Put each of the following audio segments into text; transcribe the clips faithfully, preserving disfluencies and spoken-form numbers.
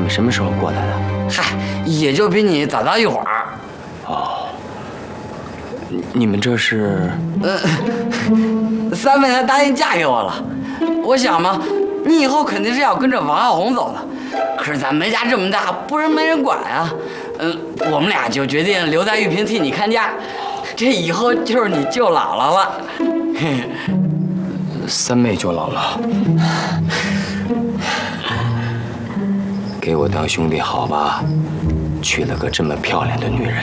什么时候过来的？ 嗨，也就比你早到一会儿。 哦，你们这是？ 呃，三妹她答应嫁给我了。我想嘛，你以后肯定是要跟着王耀宏走的。可是咱梅家这么大，不是没人管啊。嗯，我们俩就决定留在玉屏替你看家。这以后就是你舅姥姥了。嘿， 三妹舅姥姥，给我当兄弟好吧？娶了个这么漂亮的女人。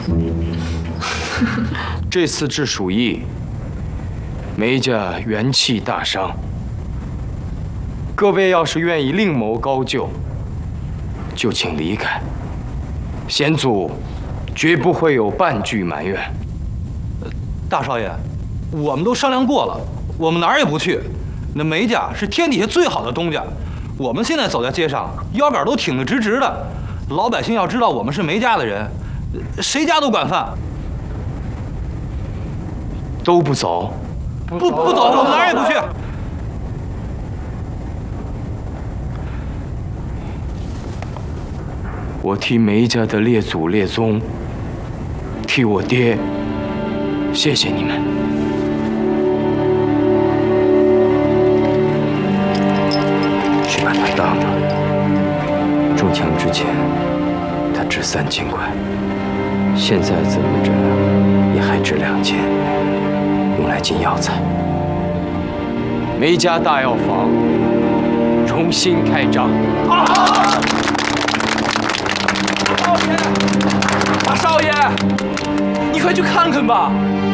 这次治鼠疫，梅家元气大伤。各位要是愿意另谋高就，就请离开。先祖绝不会有半句埋怨。 大少爷，我们都商量过了，我们哪儿也不去。那梅家是天底下最好的东家，我们现在走在街上，腰杆都挺得直直的。老百姓要知道我们是梅家的人，谁家都管饭。 都不走？ 不不走，我们哪儿也不去。 我替梅家的列祖列宗，替我爹，谢谢你们。去把他当了。中枪之前，他值三千块，现在怎么着也还值两千，用来进药材。梅家大药房重新开张。 好！大少爷，大少爷，你快去看看吧。